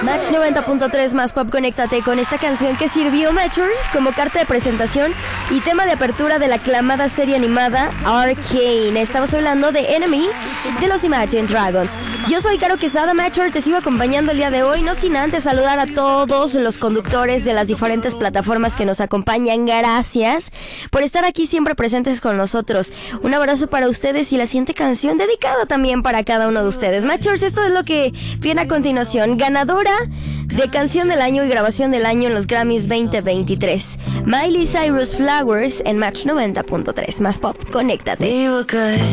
Match 90.3 más pop, conéctate con esta canción que sirvió Mature como carta de presentación y tema de apertura de la aclamada serie animada Arcane. Estamos hablando de Enemy de los Imagine Dragons. Yo soy Caro Quesada. Mature, te sigo acompañando el día de hoy, no sin antes saludar a todos los conductores de las diferentes plataformas que nos acompañan. Gracias por estar aquí siempre presentes con nosotros. Un abrazo para ustedes y la siguiente canción dedicada también para cada uno de ustedes. Matchers, esto es lo que viene a continuación. Ganadora de Canción del Año y Grabación del Año en los Grammys 2023. Miley Cyrus Flowers en Match 90.3. Más pop, conéctate.